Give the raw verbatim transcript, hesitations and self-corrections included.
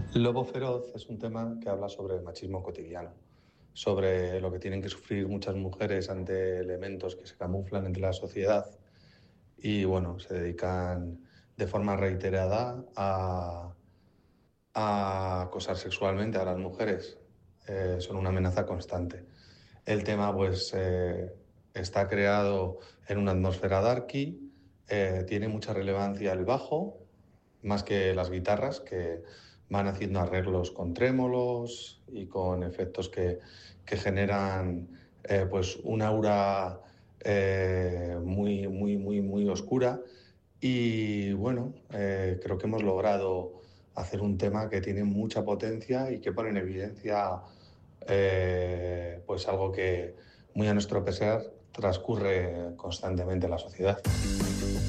Lobo Feroz es un tema que habla sobre el machismo cotidiano, sobre lo que tienen que sufrir muchas mujeres ante elementos que se camuflan entre la sociedad y, bueno, se dedican de forma reiterada a, a acosar sexualmente a las mujeres. Eh, son una amenaza constante. El tema, pues, eh, está creado en una atmósfera darky, eh, tiene mucha relevancia el bajo, más que las guitarras, que van haciendo arreglos con trémolos y con efectos que, que generan eh, pues un aura eh, muy, muy, muy, muy oscura. Y bueno, eh, creo que hemos logrado hacer un tema que tiene mucha potencia y que pone en evidencia eh, pues algo que, muy a nuestro pesar, transcurre constantemente en la sociedad.